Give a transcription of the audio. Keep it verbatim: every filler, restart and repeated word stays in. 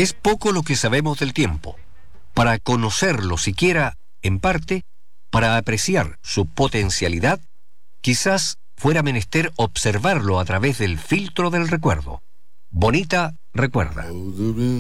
Es poco lo que sabemos del tiempo. Para conocerlo siquiera, en parte, para apreciar su potencialidad, quizás fuera menester observarlo a través del filtro del recuerdo. Bonita recuerda.